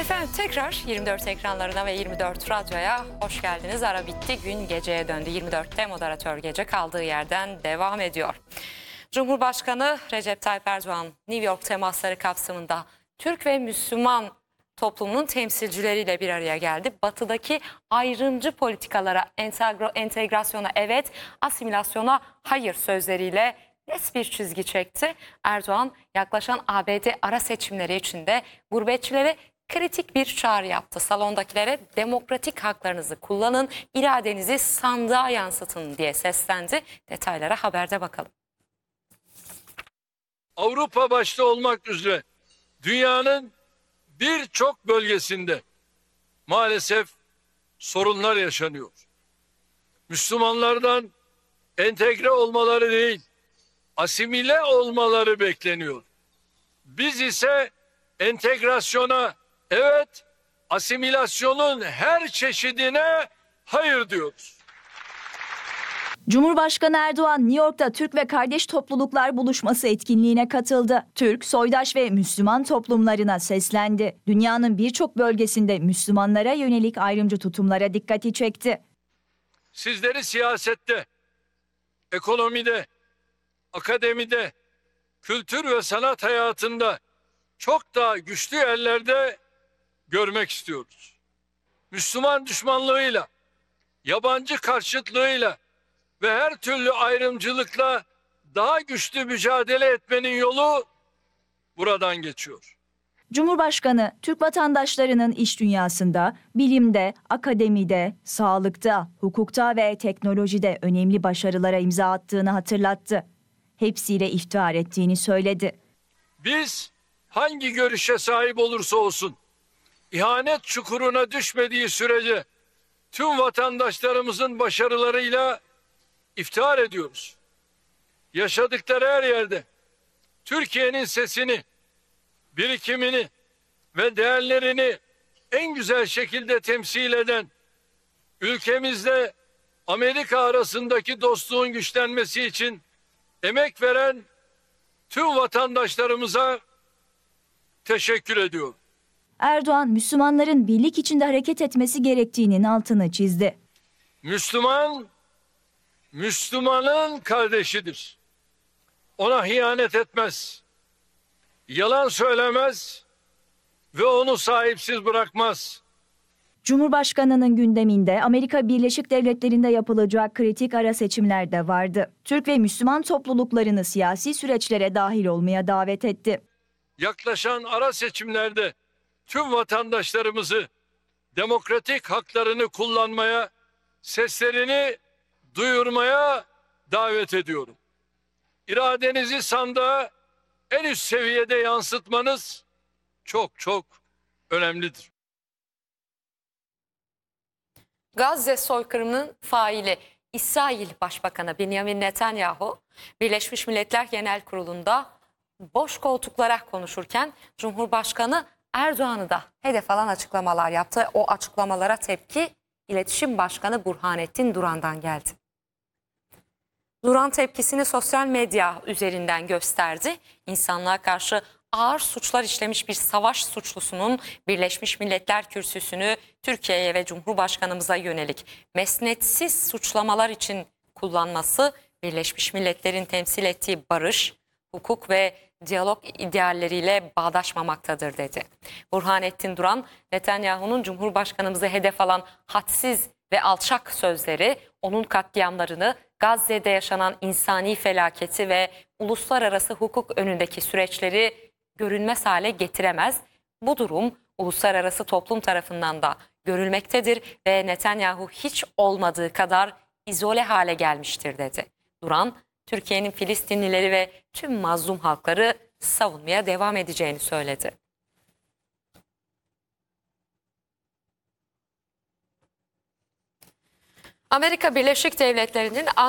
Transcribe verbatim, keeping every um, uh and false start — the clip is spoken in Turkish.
Efendim tekrar yirmi dört ekranlarına ve yirmi dört radyoya hoş geldiniz. Ara bitti, gün geceye döndü. yirmi dörtte moderatör gece kaldığı yerden devam ediyor. Cumhurbaşkanı Recep Tayyip Erdoğan New York temasları kapsamında Türk ve Müslüman toplumunun temsilcileriyle bir araya geldi. Batıdaki ayrımcı politikalara, entegro, entegrasyona evet, asimilasyona hayır sözleriyle net bir çizgi çekti. Erdoğan yaklaşan A B D ara seçimleri için de gurbetçilere kritik bir çağrı yaptı. Salondakilere demokratik haklarınızı kullanın, iradenizi sandığa yansıtın diye seslendi. Detaylara haberde bakalım. Avrupa başta olmak üzere dünyanın birçok bölgesinde maalesef sorunlar yaşanıyor. Müslümanlardan entegre olmaları değil, asimile olmaları bekleniyor. Biz ise entegrasyona evet, asimilasyonun her çeşidine hayır diyoruz. Cumhurbaşkanı Erdoğan New York'ta Türk ve Kardeş Topluluklar Buluşması etkinliğine katıldı. Türk, soydaş ve Müslüman toplumlarına seslendi. Dünyanın birçok bölgesinde Müslümanlara yönelik ayrımcı tutumlara dikkati çekti. Sizleri siyasette, ekonomide, akademide, kültür ve sanat hayatında çok daha güçlü yerlerde görmek istiyoruz. Müslüman düşmanlığıyla, yabancı karşıtlığıyla ve her türlü ayrımcılıkla daha güçlü mücadele etmenin yolu buradan geçiyor. Cumhurbaşkanı, Türk vatandaşlarının iş dünyasında, bilimde, akademide, sağlıkta, hukukta ve teknolojide önemli başarılara imza attığını hatırlattı. Hepsiyle iftihar ettiğini söyledi. Biz hangi görüşe sahip olursa olsun, ihanet çukuruna düşmediği sürece tüm vatandaşlarımızın başarılarıyla iftihar ediyoruz. Yaşadıkları her yerde Türkiye'nin sesini, birikimini ve değerlerini en güzel şekilde temsil eden, ülkemizle Amerika arasındaki dostluğun güçlenmesi için emek veren tüm vatandaşlarımıza teşekkür ediyorum. Erdoğan, Müslümanların birlik içinde hareket etmesi gerektiğinin altını çizdi. Müslüman, Müslümanın kardeşidir. Ona ihanet etmez, yalan söylemez ve onu sahipsiz bırakmaz. Cumhurbaşkanının gündeminde Amerika Birleşik Devletleri'nde yapılacak kritik ara seçimler de vardı. Türk ve Müslüman topluluklarını siyasi süreçlere dahil olmaya davet etti. Yaklaşan ara seçimlerde tüm vatandaşlarımızı demokratik haklarını kullanmaya, seslerini duyurmaya davet ediyorum. İradenizi sandığa en üst seviyede yansıtmanız çok çok önemlidir. Gazze soykırımının faili İsrail Başbakanı Benjamin Netanyahu, Birleşmiş Milletler Genel Kurulu'nda boş koltuklara konuşurken Cumhurbaşkanı Erdoğan'ı da hedef alan açıklamalar yaptı. O açıklamalara tepki İletişim Başkanı Burhanettin Duran'dan geldi. Duran tepkisini sosyal medya üzerinden gösterdi. İnsanlığa karşı ağır suçlar işlemiş bir savaş suçlusunun Birleşmiş Milletler kürsüsünü Türkiye'ye ve Cumhurbaşkanımıza yönelik mesnetsiz suçlamalar için kullanması Birleşmiş Milletler'in temsil ettiği barış, hukuk ve diyalog idealleriyle bağdaşmamaktadır dedi. Burhanettin Duran, Netanyahu'nun Cumhurbaşkanımızı hedef alan hadsiz ve alçak sözleri, onun katliamlarını, Gazze'de yaşanan insani felaketi ve uluslararası hukuk önündeki süreçleri görünmez hale getiremez. Bu durum uluslararası toplum tarafından da görülmektedir ve Netanyahu hiç olmadığı kadar izole hale gelmiştir dedi. Duran, Türkiye'nin Filistinlileri ve tüm mazlum halkları savunmaya devam edeceğini söyledi. Amerika Birleşik Devletleri'nin